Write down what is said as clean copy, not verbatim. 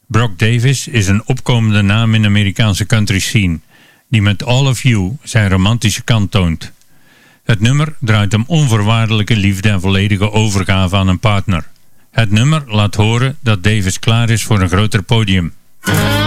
Brock Davis is een opkomende naam in de Amerikaanse country scene, die met All of You zijn romantische kant toont. Het nummer draait om onvoorwaardelijke liefde en volledige overgave aan een partner. Het nummer laat horen dat Davis klaar is voor een groter podium.